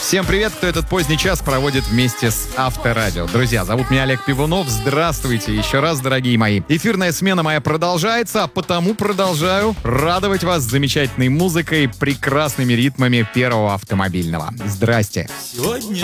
Всем привет, кто этот поздний час проводит вместе с Авторадио. Друзья, зовут меня Олег Пивунов. Здравствуйте еще раз, дорогие мои. Эфирная смена моя продолжается, а потому продолжаю радовать вас замечательной музыкой, прекрасными ритмами первого автомобильного. Здрасте. Сегодня